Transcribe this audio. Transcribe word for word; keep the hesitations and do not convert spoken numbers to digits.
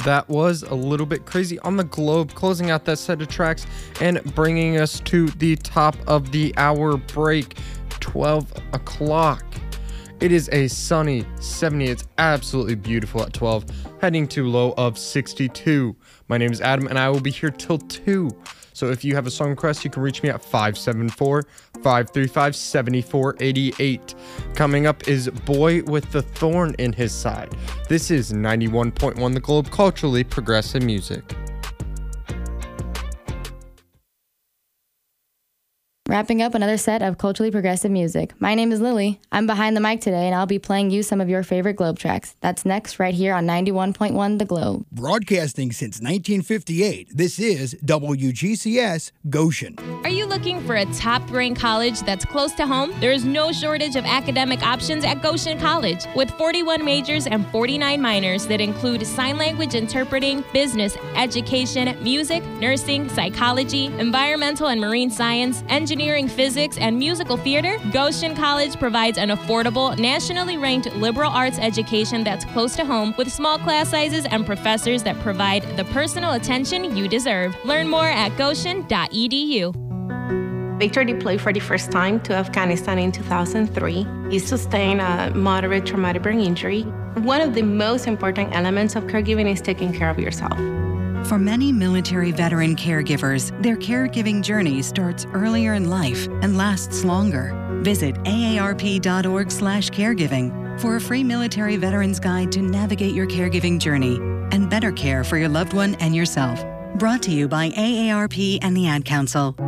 That was A Little Bit Crazy on the Globe, closing out that set of tracks and bringing us to the top of the hour break, twelve o'clock. It is a sunny seventy. It's absolutely beautiful at twelve, heading to low of sixty-two. My name is Adam, and I will be here till two. So if you have a song request, you can reach me at five seven four, five three five, seven four eight eight. Coming up is Boy with the Thorn in His Side. This is ninety-one point one The Globe, culturally progressive music. Wrapping up another set of culturally progressive music. My name is Lily. I'm behind the mic today, and I'll be playing you some of your favorite Globe tracks. That's next, right here on ninety-one point one The Globe. Broadcasting since nineteen fifty-eight, this is W G C S Goshen. Are you looking for a top-ranked college that's close to home? There is no shortage of academic options at Goshen College. With forty-one majors and forty-nine minors that include sign language interpreting, business, education, music, nursing, psychology, environmental and marine science, engineering, Engineering, physics, and musical theater, Goshen College provides an affordable, nationally ranked liberal arts education that's close to home with small class sizes and professors that provide the personal attention you deserve. Learn more at goshen dot e d u. Victor deployed for the first time to Afghanistan in two thousand three. He sustained a moderate traumatic brain injury. One of the most important elements of caregiving is taking care of yourself. For many military veteran caregivers, their caregiving journey starts earlier in life and lasts longer. Visit A A R P dot org slash caregiving for a free military veterans guide to navigate your caregiving journey and better care for your loved one and yourself. Brought to you by A A R P and the Ad Council.